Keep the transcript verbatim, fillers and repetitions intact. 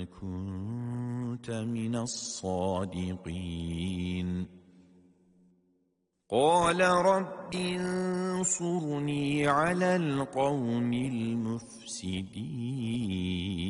كنت من الصادقين قال رب انصرني على القوم المفسدين